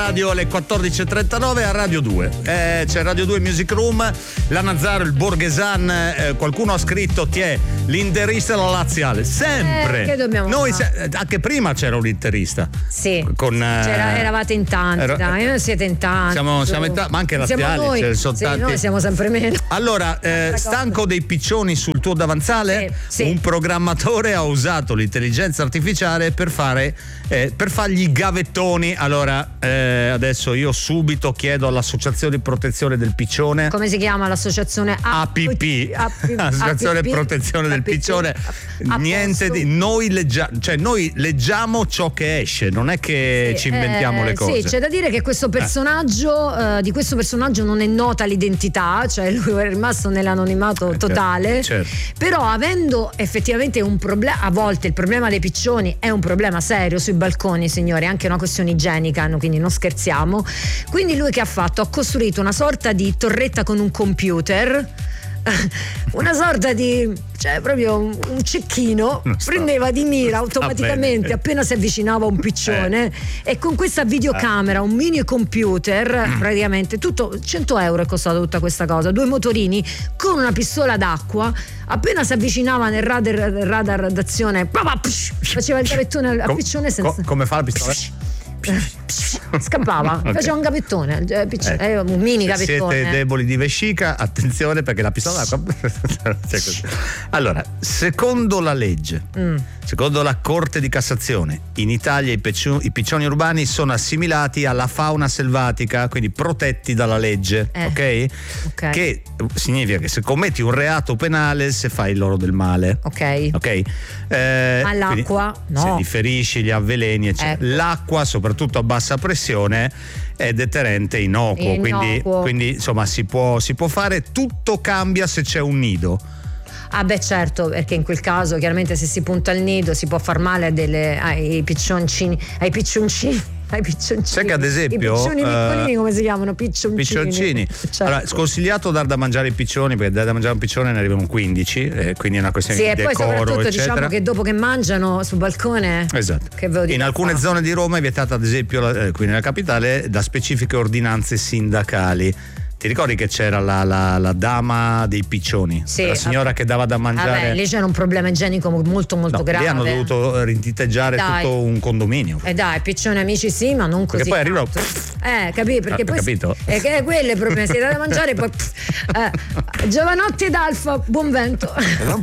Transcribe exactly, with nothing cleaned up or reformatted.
Radio alle quattordici e trentanove a Radio due. Eh, c'è Radio due Music Room, la Nazzaro, il Borghesan, eh, qualcuno ha scritto ti è l'interista alla laziale. Sempre. Eh, che dobbiamo Noi fare? se, anche prima c'era un interista. Sì. Con, C'era, eh, eravate in tanti, ero- dai, non siete in tanti. Siamo, siamo in ta- ma anche Siamo laziali, noi. ce ne sono Sì, tanti. noi siamo sempre meno. Allora, eh, stanco dei piccioni sul tuo davanzale? Sì, sì. Un programmatore ha usato l'intelligenza artificiale per fare eh, per fargli gavettoni. Allora, eh, adesso io subito chiedo all'Associazione di Protezione del Piccione. Come si chiama l'associazione A P P, Associazione Protezione del Piccione. Niente di noi leggiamo, cioè noi leggiamo ciò che esce, non è che Sì, ci inventiamo eh, le cose. Sì, c'è da dire che questo personaggio, eh, di questo personaggio non è nota l'identità, cioè lui è rimasto nell'anonimato Eh, totale. certo. Però avendo effettivamente un problema, a volte il problema dei piccioni è un problema serio sui balconi, signori, è anche una questione igienica, no? Quindi non scherziamo. Quindi lui che ha fatto? Ha costruito una sorta di torretta con un computer, una sorta di, cioè proprio un, un cecchino, Non sta- prendeva di mira non sta automaticamente bene. appena si avvicinava un piccione e con questa videocamera, un mini computer, praticamente tutto, cento euro è costata tutta questa cosa, due motorini con una pistola d'acqua, appena si avvicinava nel radar, radar d'azione faceva il gavettone al Com- piccione senza co- come fa la pistola? scappava, Ok. faceva un gavettone, eh, picc- Ecco. eh, un mini Se gavettone. siete deboli di vescica, attenzione perché la pistola allora, secondo la legge, Mm. secondo la Corte di Cassazione, in Italia i, peccio- i piccioni urbani sono assimilati alla fauna selvatica, quindi protetti dalla legge, Eh. ok? Ok. Che significa che se commetti un reato penale, se fai loro del male. Ok. Ok? Eh, Ma l'acqua? quindi, No. Se li ferisci, li avveleni, eccetera. Ecco. L'acqua, soprattutto a bassa pressione, è deterrente e innocuo, quindi, Innocuo. quindi insomma si può, si può fare, tutto cambia se c'è un nido. Ah beh certo, perché in quel caso chiaramente se si punta il nido si può far male a delle, ai piccioncini, ai piccioncini, ai piccioncini. Sai che ad esempio, i piccioni piccolini eh, come si chiamano? Piccioncini. Piccioncini. Certo. Allora, sconsigliato dar da mangiare i piccioni, perché dar da mangiare un piccione ne arrivano quindici, eh, quindi è una questione Sì, di e poi decoro, soprattutto eccetera. diciamo che dopo che mangiano sul balcone, Esatto. che ve lo dico In alcune qua? zone di Roma è vietata, ad esempio, la- eh, qui nella capitale, da specifiche ordinanze sindacali. Ti ricordi che c'era la, la, la dama dei piccioni? Sì, la signora vabbè. che dava da mangiare. Vabbè, lì c'era un problema igienico molto molto No, grave. lì hanno dovuto rintiteggiare Dai. tutto un condominio. Eh dai, piccioni amici sì, ma non così. Perché poi arrivano- tanto. Eh, capì? Perché Ah, poi capito? è che è quello il problema, si dà da mangiare e poi eh, Giovanotti ed Alfa, buon vento.